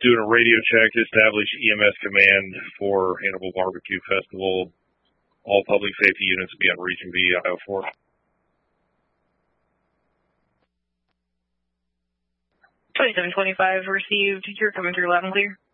doing a radio check to establish EMS command for Hannibal Barbecue Festival. All public safety units will be on Region B, IO4. 2725 received. You're coming through loud and clear.